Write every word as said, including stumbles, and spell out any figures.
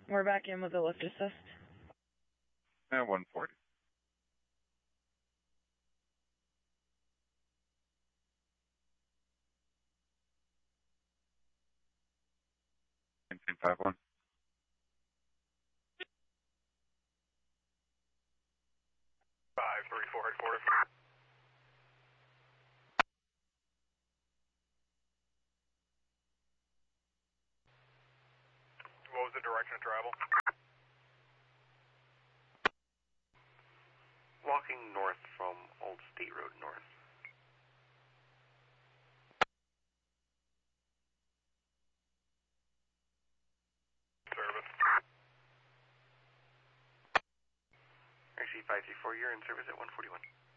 We're back in with the lift assist. And one forty. nineteen five one. five three four headquarters. What was the direction of travel? Walking north from Old State Road North. Service. R C five three four, you're in service at one forty-one.